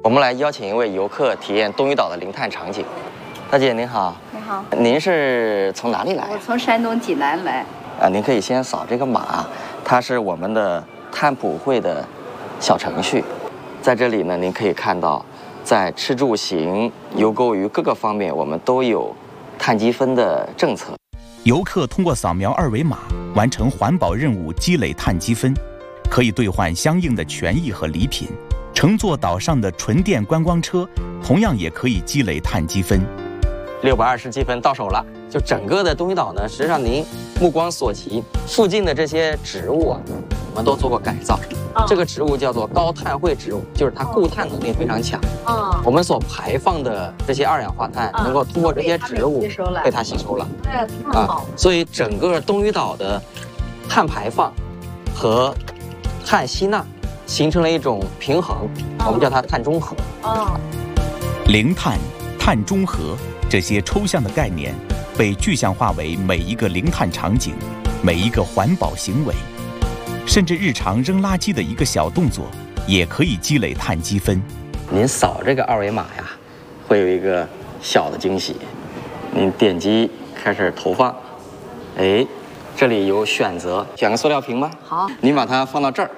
我们来邀请一位游客体验东屿岛的零碳场景。大姐您好。 你好。 您是从哪里来？ 我从山东济南来。 您可以先扫这个码，它是我们的碳普惠的小程序。在这里呢，您可以看到，在吃住行、游购娱各个方面，我们都有碳积分的政策。 游客通过扫描二维码完成环保任务，积累碳积分，可以兑换相应的权益和礼品。乘坐岛上的纯电观光车，同样也可以积累碳积分。 620积分到手了。就整个的东屿岛呢，实际上您目光所及，附近的这些植物啊，我们都做过改造。这个植物叫做高碳汇植物，就是它固碳能力非常强。我们所排放的这些二氧化碳能够通过这些植物被它吸收了。 哎，太好。 所以整个东屿岛的碳排放和碳吸纳形成了一种平衡，我们叫它碳中和。 零碳、碳中和这些抽象的概念，被具象化为每一个零碳场景，每一个环保行为，甚至日常扔垃圾的一个小动作，也可以积累碳积分。 您扫这个二维码呀，会有一个小的惊喜。您点击开始投放，哎，这里有选择，选个塑料瓶吧。 好， 您把它放到这儿。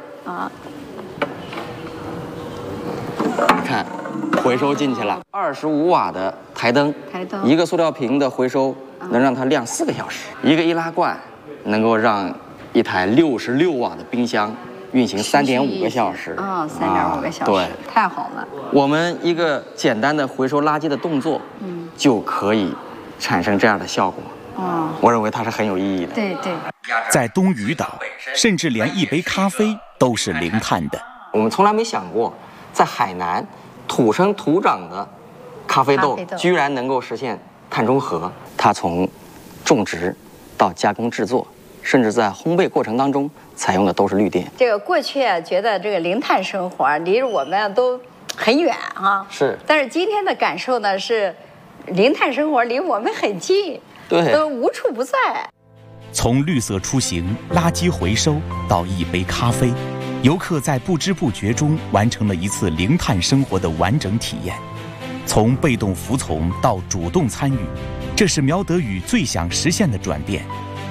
看，回收进去了。25瓦的台灯，一个塑料瓶的回收能让它亮4个小时。一个易拉罐能够让一台66瓦的冰箱运行3.5个小时。 3.5个小时，对，太好了。 我们一个简单的回收垃圾的动作，就可以产生这样的效果。我认为它是很有意义的。 对对。 在东屿岛，甚至连一杯咖啡都是零碳的。 我们从来没想过，在海南土生土长的咖啡豆居然能够实现碳中和。它从种植到加工制作，甚至在烘焙过程当中采用的都是绿电。 这个过去啊，觉得这个零碳生活离着我们都很远啊。 是。但是今天的感受呢，是零碳生活离我们很近， 对， 都无处不在。 从绿色出行、垃圾回收到一杯咖啡，游客在不知不觉中完成了一次零碳生活的完整体验。从被动服从到主动参与，这是苗德宇最想实现的转变。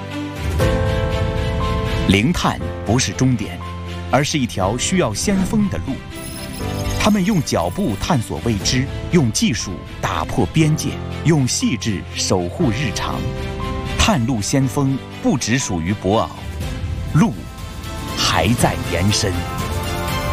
零碳不是终点，而是一条需要先锋的路。他们用脚步探索未知，用技术打破边界，用细致守护日常。碳路先锋不只属于博鳌，路还在延伸。